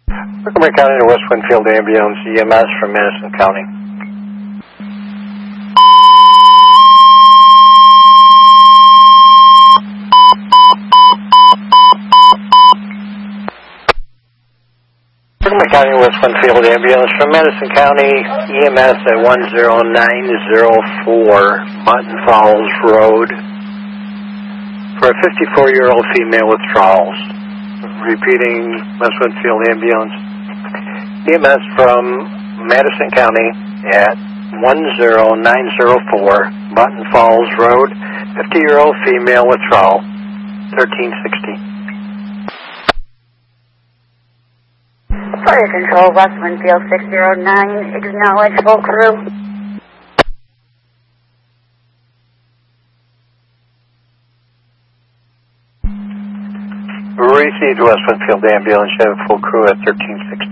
Montgomery County to West Winfield Ambulance EMS from Madison County. Montgomery County West Winfield Ambulance from Madison County EMS at 10904 Mutton Falls Road for a 54-year-old female withdrawals. Repeating, West Winfield Ambulance EMS from Madison County at 10904 Mutton Falls Road, 50-year-old female withdrawal, 1360. Fire Control, West Winfield 609, acknowledge full crew. Received West Winfield Ambulance, you have a full crew at 1360.